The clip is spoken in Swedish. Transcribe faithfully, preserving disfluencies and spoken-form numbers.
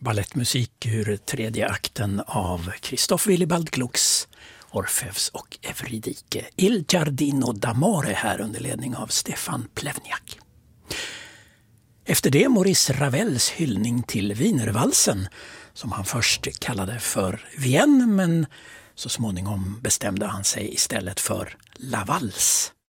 Balettmusik ur tredje akten av Christoph Willibald Glucks Orfeus och Eurydike. Il Giardino d'Amore här under ledning av Stefan Plevniak. Efter det Maurice Ravels hyllning till Wienervalsen, som han först kallade för Vienne, men så småningom bestämde han sig istället för La Valse.